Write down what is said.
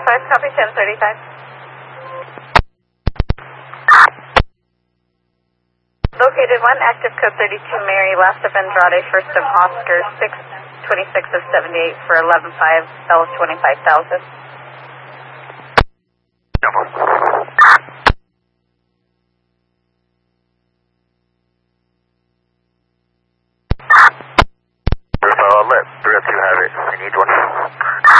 5, copy 1035. Located 1, active code 32, Mary, last of Andrade, first of Oscar, 626 of 78 for 11.5, sell of 25,000. Let 302 have it. I need one.